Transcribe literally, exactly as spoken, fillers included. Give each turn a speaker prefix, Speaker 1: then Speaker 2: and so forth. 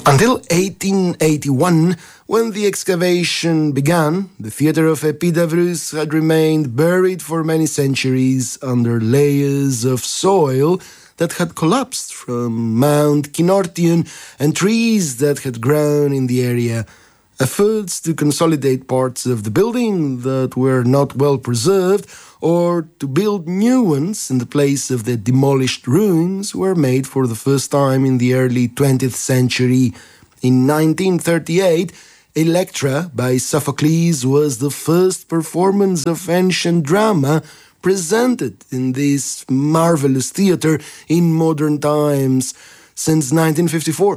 Speaker 1: Until eighteen eighty-one, when the excavation began, the theatre of Epidavros had remained buried for many centuries under layers of soil that had collapsed from Mount Kinortion and trees that had grown in the area. Efforts to consolidate parts of the building that were not well preserved or to build new ones in the place of the demolished ruins were made for the first time in the early twentieth century. In nineteen thirty-eight, Electra by Sophocles was the first performance of ancient drama presented in this marvelous theatre in modern times. Since nineteen fifty-four,